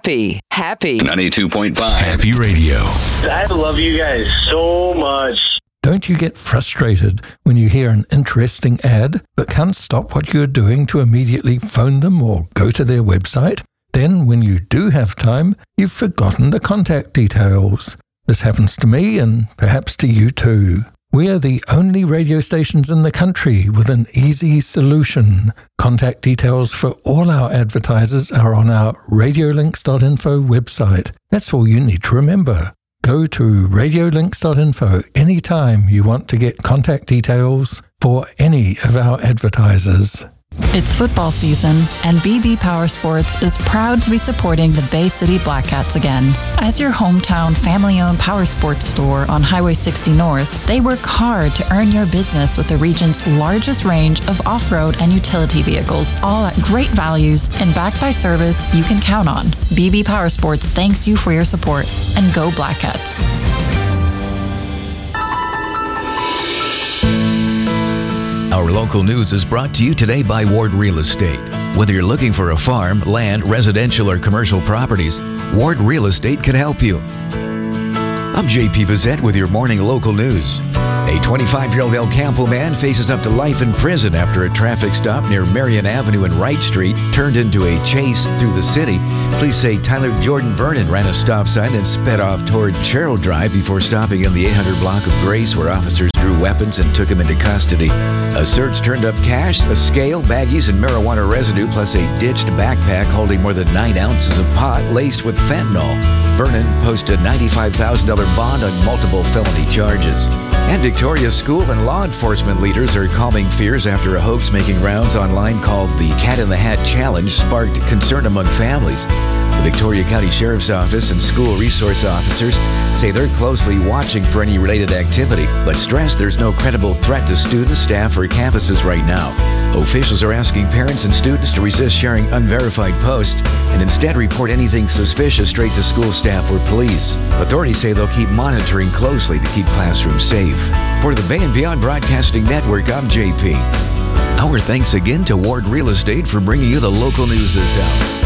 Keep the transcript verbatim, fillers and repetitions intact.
Happy, happy. ninety-two point five Happy Radio. I love you guys so much. Don't you get frustrated when you hear an interesting ad but can't stop what you're doing to immediately phone them or go to their website? Then, when you do have time, you've forgotten the contact details. This happens to me and perhaps to you too. We are the only radio stations in the country with an easy solution. Contact details for all our advertisers are on our radiolinks dot info website. That's all you need to remember. Go to radiolinks dot info anytime you want to get contact details for any of our advertisers. It's football season, and B B Power Sports is proud to be supporting the Bay City Blackcats again. As your hometown family-owned power sports store on Highway sixty North, they work hard to earn your business with the region's largest range of off-road and utility vehicles, all at great values and backed by service you can count on. B B Power Sports thanks you for your support, and go Blackcats. Our local news is brought to you today by Ward Real Estate. Whether you're looking for a farm, land, residential, or commercial properties, Ward Real Estate can help you. I'm J P Bissett with your morning local news. A twenty-five-year-old El Campo man faces up to life in prison after a traffic stop near Marion Avenue and Wright Street turned into a chase through the city. Police say Tyler Jordan Vernon ran a stop sign and sped off toward Sherrill Drive before stopping in the eight hundred block of Grace, where officers drew weapons and took him into custody. A search turned up cash, a scale, baggies, and marijuana residue, plus a ditched backpack holding more than nine ounces of pot laced with fentanyl. Vernon posted a ninety-five thousand dollars bond on multiple felony charges. And Victoria's school and law enforcement leaders are calming fears after a hoax making rounds online called the Cat in the Hat Challenge sparked concern among families. The Victoria County Sheriff's Office and school resource officers say they're closely watching for any related activity, but stress there's no credible threat to students, staff, or campuses right now. Officials are asking parents and students to resist sharing unverified posts and instead report anything suspicious straight to school staff or police. Authorities say they'll keep monitoring closely to keep classrooms safe. For the Bay and Beyond Broadcasting Network, I'm J P. Our thanks again to Ward Real Estate for bringing you the local news this hour.